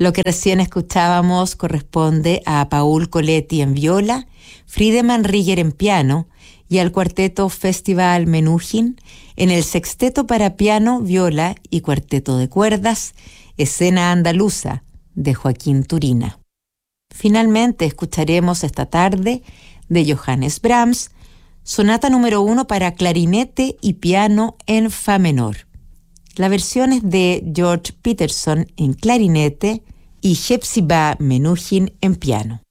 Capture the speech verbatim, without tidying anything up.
Lo que recién escuchábamos corresponde a Paul Coletti en viola, Friedemann Rieger en piano y al cuarteto Festival Menuhin en el sexteto para piano, viola y cuarteto de cuerdas, Escena Andaluza, de Joaquín Turina. Finalmente escucharemos esta tarde de Johannes Brahms, sonata número uno para clarinete y piano en fa menor. La versión es de George Peterson en clarinete y Hepzibah Menuhin en piano.